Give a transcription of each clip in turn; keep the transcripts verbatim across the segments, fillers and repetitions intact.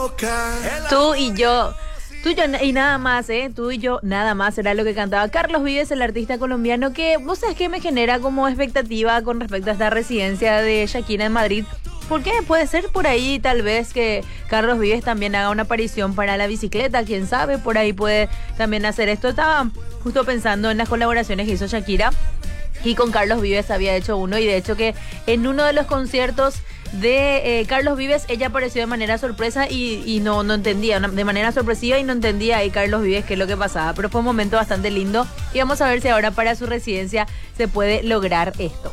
Tú y yo. Tú y yo y nada más, ¿eh? Tú y yo nada más era lo que cantaba Carlos Vives, el artista colombiano, que vos sabés que me genera como expectativa con respecto a esta residencia de Shakira en Madrid. ¿Por qué? Puede ser por ahí tal vez que Carlos Vives también haga una aparición para la bicicleta, quién sabe, por ahí puede también hacer esto. Estaba justo pensando en las colaboraciones que hizo Shakira y con Carlos Vives había hecho uno, y de hecho que en uno de los conciertos de eh, Carlos Vives ella apareció de manera sorpresa y, y no, no entendía, de manera sorpresiva, y no entendía ahí Carlos Vives qué es lo que pasaba, pero fue un momento bastante lindo y vamos a ver si ahora para su residencia se puede lograr esto.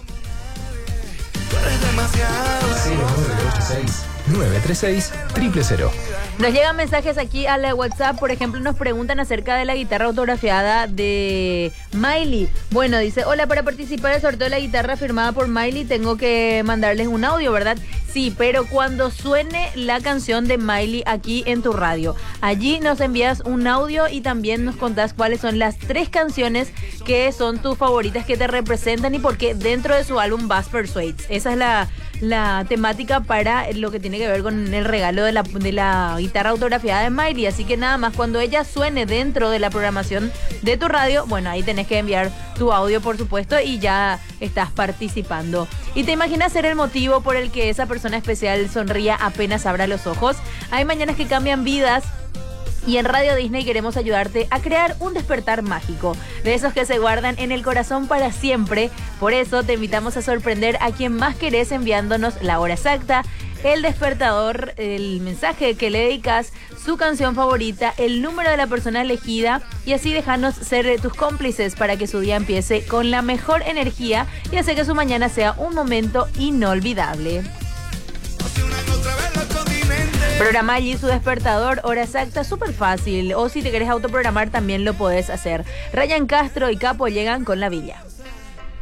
cero nueve ocho seis, nueve tres seis, cero cero cero. Nos llegan mensajes aquí a la WhatsApp, por ejemplo, nos preguntan acerca de la guitarra autografiada de Miley. Bueno, dice, hola, para participar del sorteo de la guitarra firmada por Miley tengo que mandarles un audio, ¿verdad? Sí, pero cuando suene la canción de Miley aquí en tu radio, allí nos envías un audio y también nos contás cuáles son las tres canciones que son tus favoritas, que te representan y por qué dentro de su álbum Buzz Persuades. Esa es la, la temática para lo que tiene que ver con el regalo de la, de la guitarra autografiada de Miley. Así que nada más, cuando ella suene dentro de la programación de tu radio, bueno, ahí tenés que enviar tu audio, por supuesto, y ya estás participando. ¿Y te imaginas ser el motivo por el que esa persona especial sonría apenas abra los ojos? Hay mañanas que cambian vidas, y en Radio Disney queremos ayudarte a crear un despertar mágico, de esos que se guardan en el corazón para siempre. Por eso te invitamos a sorprender a quien más querés enviándonos la hora exacta, el despertador, el mensaje que le dedicas, su canción favorita, el número de la persona elegida, y así dejarnos ser tus cómplices para que su día empiece con la mejor energía y hacer que su mañana sea un momento inolvidable. Programa allí su despertador, hora exacta, súper fácil. O si te querés autoprogramar también lo podés hacer. Ryan Castro y Capo llegan con La Villa.